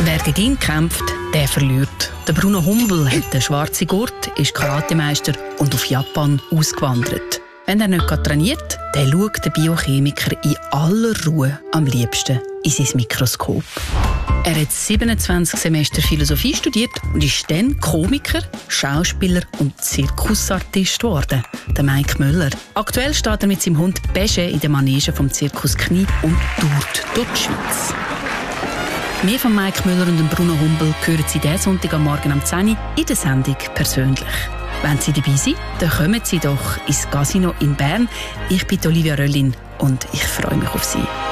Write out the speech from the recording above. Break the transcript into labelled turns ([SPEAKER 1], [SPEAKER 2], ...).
[SPEAKER 1] Wer gegen ihn kämpft, der verliert. Der Bruno Humbel hat den schwarzen Gurt, ist Karatemeister und auf Japan ausgewandert. Wenn er nicht trainiert, dann schaut der Biochemiker in aller Ruhe am liebsten in sein Mikroskop. Er hat 27 Semester Philosophie studiert und ist dann Komiker, Schauspieler und Zirkusartist geworden, der Mike Müller. Aktuell steht er mit seinem Hund Besche in der Manege vom Zirkus Knie und tourt durch die Schweiz. Mehr von Mike Müller und Bruno Humbel hören Sie diesen Sonntag am Morgen um 10 Uhr in der Sendung «Persönlich». Wenn Sie dabei sind, dann kommen Sie doch ins Casino in Bern. Ich bin Olivia Röllin und ich freue mich auf Sie.